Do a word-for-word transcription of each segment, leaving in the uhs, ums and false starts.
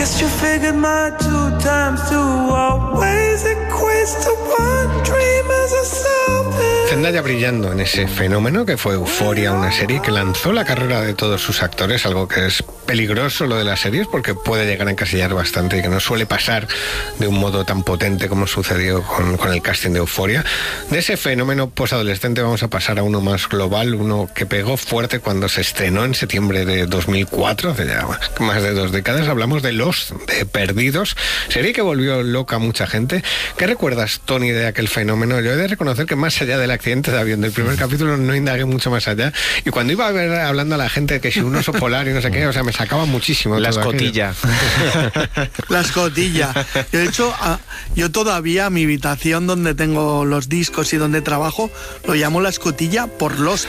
Guess you figured my two times two always equates to one dream as a selfish. Zendaya brillando en ese fenómeno que fue Euphoria, una serie que lanzó la carrera de todos sus actores, algo que es peligroso lo de las series porque puede llegar a encasillar bastante y que no suele pasar de un modo tan potente como sucedió con, con el casting de Euphoria. De ese fenómeno posadolescente vamos a pasar a uno más global, uno que pegó fuerte cuando se estrenó en septiembre de dos mil cuatro, hace ya más de dos décadas. Hablamos de Lost, de Perdidos, serie que volvió loca a mucha gente. ¿Qué recuerdas, Tony, de aquel fenómeno? Yo he de reconocer que más allá del accidente de avión del primer capítulo no indagué mucho más allá, y cuando iba a ver hablando a la gente que si un oso polar y no sé qué, o sea, me sacaba muchísimo. La escotilla. La escotilla. De hecho, a, yo todavía mi habitación donde tengo los discos y donde trabajo lo llamo la escotilla por Lost.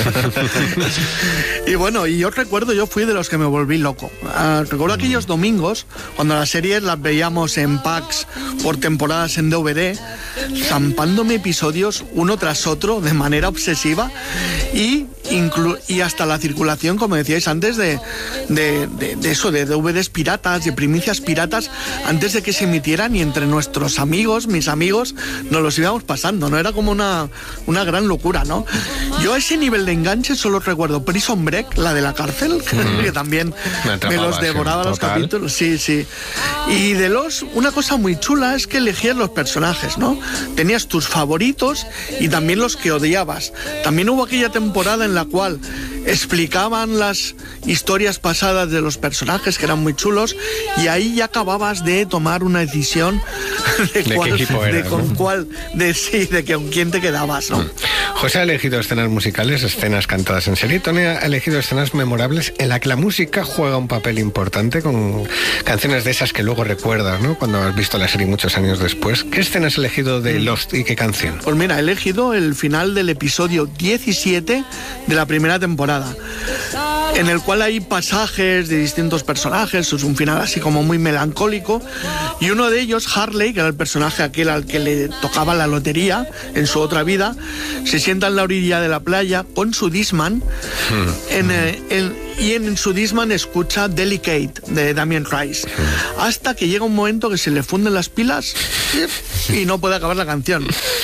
Y bueno, y yo recuerdo, yo fui de los que me volví loco. Uh, recuerdo aquellos domingos cuando las series las veíamos en packs por temporadas en D V D, zampándome episodios uno tras otro de manera obsesiva y, inclu- y hasta la circulación, como decíais antes, de, de, de, de eso, de D V Ds piratas, de primicias piratas, antes de que se emitieran, y entre nuestros amigos, mis amigos, nos los íbamos pasando, ¿no? Era como una, una gran locura, ¿no? Yo a ese nivel de enganche solo recuerdo Prison Break, la de la cárcel, mm. que también me, atrapaba, me los devoraba sí, los total. capítulos, sí, sí. Y de los, una cosa muy chula es que elegías los personajes, ¿no? Tenías tus favoritos y también los que odiabas. También hubo aquella temporada en la cual explicaban las historias pasadas de los personajes, que eran muy chulos, y ahí ya acababas de tomar una decisión de, ¿De cuál, qué equipo de eras, con ¿no? cuál, de sí, de que, con quién te quedabas, ¿no? Mm. José ha elegido escenas musicales, escenas cantadas en serie. Tony ha elegido escenas memorables en la que la música juega un papel importante, con canciones de esas que luego recuerdas, ¿no? Cuando has visto la serie muchos años después. ¿Qué escena has elegido de Lost y qué canción? Pues mira, he elegido el final del episodio diecisiete de la primera temporada, en el cual hay pasajes de distintos personajes. Es un final así como muy melancólico, y uno de ellos, Harley, que era el personaje aquel al que le tocaba la lotería en su otra vida, se sienta en la orilla de la playa con su Discman en, eh, en, y en su Discman escucha Delicate de Damien Rice, hasta que llega un momento que se le funden las pilas y no puede acabar la canción.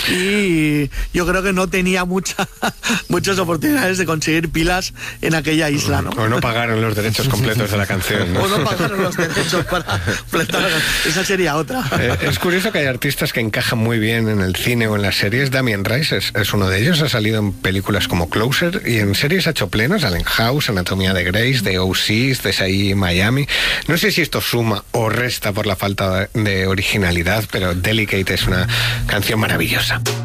Y yo creo que no tenía mucha, muchas oportunidades de conseguir pilas en aquella isla, ¿no? O no pagaron los derechos completos de la canción, ¿no? O no pagaron los derechos para completar la canción. Esa sería otra. Eh, es curioso que hay artistas que encajan muy bien en el cine o en las series. Damien Rice es, es uno de ellos. Ha salido en películas como Closer, y en series ha hecho plenos: Allen House, Anatomía de Grey, de O C, de ahí Miami. No sé si esto suma o resta por la falta de originalidad, pero Delicate es una canción maravillosa.